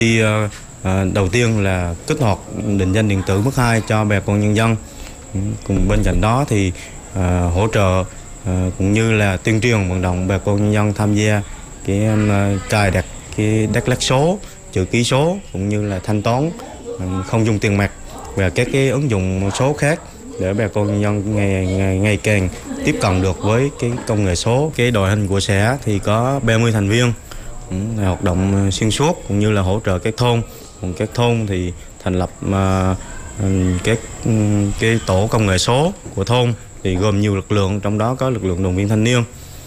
Đầu tiên là kích hoạt định danh điện tử mức 2 cho bà con nhân dân. Cùng bên cạnh đó thì hỗ trợ cũng như là tuyên truyền vận động bà con nhân dân tham gia cài đặt Đắk Lắk số, chữ ký số cũng như là thanh toán không dùng tiền mặt và các ứng dụng số khác để bà con nhân dân ngày càng tiếp cận được với công nghệ số. Đội hình của xã thì có 30 thành viên, hoạt động xuyên suốt cũng như là hỗ trợ các thôn. Còn các thôn thì thành lập các tổ công nghệ số của thôn thì gồm nhiều lực lượng, trong đó có lực lượng đoàn viên thanh niên.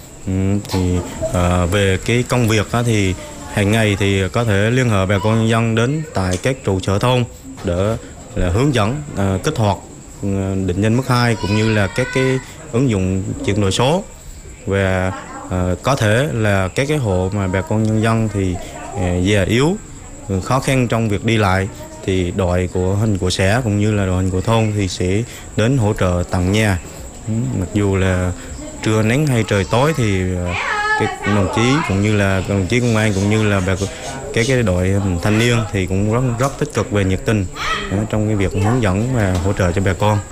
Về công việc thì hàng ngày thì có thể liên hệ bà con nhân dân đến tại các trụ sở thôn để hướng dẫn kích hoạt định danh mức 2 cũng như là các ứng dụng chuyển đổi số. Và có thể là các hộ mà bà con nhân dân thì già yếu, khó khăn trong việc đi lại thì đội của xã cũng như là đội hình của thôn thì sẽ đến hỗ trợ tận nhà. Mặc dù là trưa nắng hay trời tối thì các đồng chí cũng như là đồng chí công an cũng như là các đội thanh niên thì cũng rất tích cực và nhiệt tình trong việc hướng dẫn và hỗ trợ cho bà con.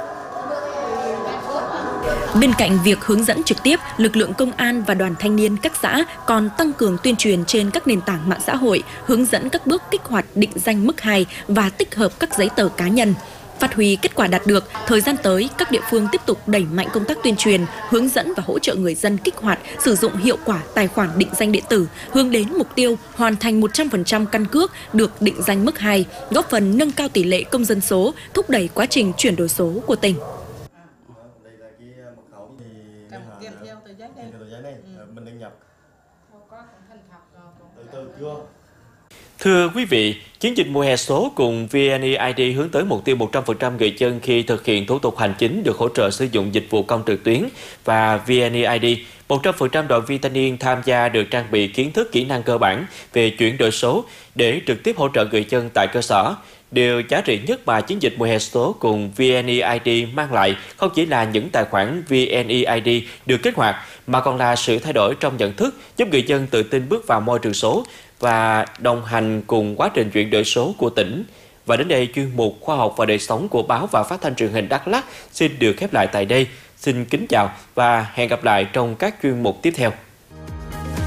Bên cạnh việc hướng dẫn trực tiếp, lực lượng công an và đoàn thanh niên các xã còn tăng cường tuyên truyền trên các nền tảng mạng xã hội, hướng dẫn các bước kích hoạt định danh mức 2 và tích hợp các giấy tờ cá nhân. Phát huy kết quả đạt được, thời gian tới, các địa phương tiếp tục đẩy mạnh công tác tuyên truyền, hướng dẫn và hỗ trợ người dân kích hoạt, sử dụng hiệu quả tài khoản định danh điện tử, hướng đến mục tiêu hoàn thành 100% căn cước được định danh mức 2, góp phần nâng cao tỷ lệ công dân số, thúc đẩy quá trình chuyển đổi số của tỉnh. Thưa quý vị, chiến dịch mùa hè số cùng VNeID hướng tới mục tiêu 100% người dân khi thực hiện thủ tục hành chính được hỗ trợ sử dụng dịch vụ công trực tuyến và VNeID. 100% đoàn viên thanh niên tham gia được trang bị kiến thức kỹ năng cơ bản về chuyển đổi số để trực tiếp hỗ trợ người dân tại cơ sở. Điều giá trị nhất mà chiến dịch mùa hè số cùng VNeID mang lại không chỉ là những tài khoản VNeID được kích hoạt, mà còn là sự thay đổi trong nhận thức, giúp người dân tự tin bước vào môi trường số và đồng hành cùng quá trình chuyển đổi số của tỉnh. Và đến đây, chuyên mục Khoa học và đời sống của báo và phát thanh truyền hình Đắk Lắk xin được khép lại tại đây. Xin kính chào và hẹn gặp lại trong các chuyên mục tiếp theo.